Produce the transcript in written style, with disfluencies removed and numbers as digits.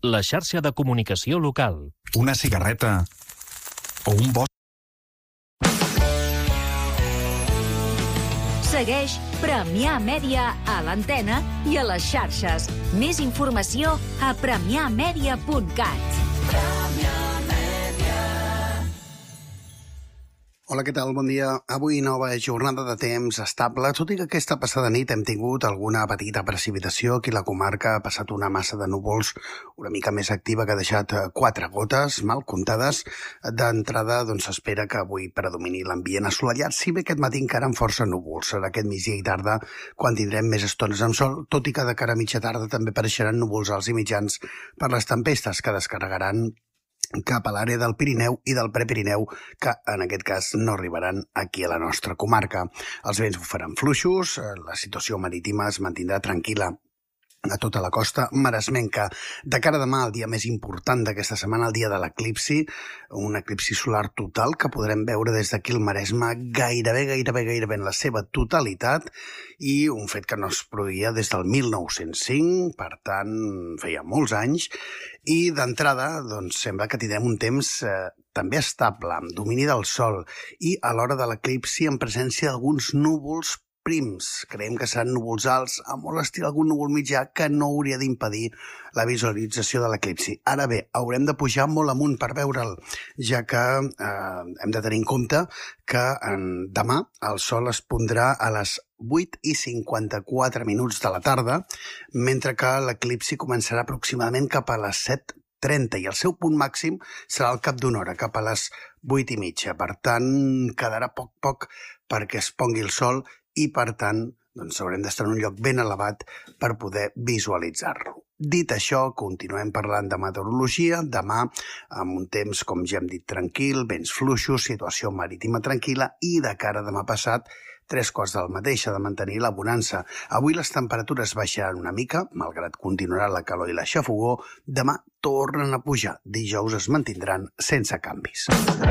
la xarxa de comunicació local. Una cigarreta o un bosc. Segueix Premià Mèdia a l'antena i a les xarxes. Més informació a premiamedia.cat. Hola, què tal? Bon dia. Avui nova jornada de temps estable, tot i que aquesta passada nit hem tingut alguna petita precipitació. Aquí la comarca ha passat una massa de núvols una mica més activa que ha deixat 4 gotes mal comptades. D'entrada, doncs, s'espera que avui predomini l'ambient assolellat, si bé aquest matí encara amb força núvols. Serà aquest migdia i tarda quan tindrem més estones amb sol, tot i que de cara a mitja tarda també apareixeran núvols alts i mitjans per les tempestes que descarregaran cap a l'àrea del Pirineu i del Prepirineu, que en aquest cas no arribaran aquí a la nostra comarca. Els vents bufaran fluixos, la situació marítima es mantindrà tranquil·la a tota la costa maresmenca. De cara a demà, el dia més important d'aquesta setmana, el dia de l'eclipsi, un eclipsi solar total que podrem veure des d'aquí al Maresme gairebé en la seva totalitat, i un fet que no es produïa des del 1905, per tant, feia molts anys, i d'entrada, doncs, sembla que tindrem un temps també estable, amb domini del sol, i a l'hora de l'eclipsi en presència d'alguns núvols prims. Creiem que seran núvols alts, a molt estil algun núvol mitjà, que no hauria d'impedir la visualització de l'eclipsi. Ara bé, haurem de pujar molt amunt per veure'l, ja que hem de tenir en compte que demà el sol es pondrà a les 8:54 de la tarda, mentre que l'eclipsi començarà aproximadament cap a les 7:30 i el seu punt màxim serà al cap d'una hora, cap a les 8:30. Per tant, quedarà poc perquè es pongui el sol i, per tant, doncs haurem d'estar en un lloc ben elevat per poder visualitzar-lo. Dit això, continuem parlant de meteorologia. Demà, amb un temps, com ja hem dit, tranquil, vents fluixos, situació marítima tranquil·la, i de cara a demà passat, 3/4 del mateix, ha de mantenir la bonança. Avui les temperatures baixaran una mica, malgrat continuarà la calor i la xafogor. Demà tornen a pujar. Dijous es mantindran sense canvis.